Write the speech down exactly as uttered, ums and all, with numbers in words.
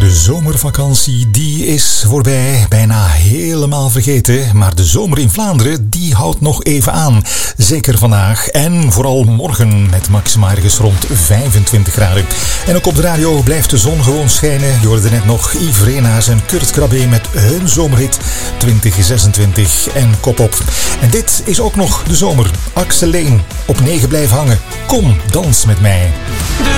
De zomervakantie die is voorbij, bijna helemaal vergeten. Maar de zomer in Vlaanderen die houdt nog even aan. Zeker vandaag en vooral morgen met maxima ergens rond vijfentwintig graden. En ook op de radio blijft de zon gewoon schijnen. Je hoorde net nog Yves Renaars en Kurt Krabbe met hun zomerhit twintig zesentwintig en kop op. En dit is ook nog de zomer. Axel Leen op negen blijven hangen. Kom, dans met mij.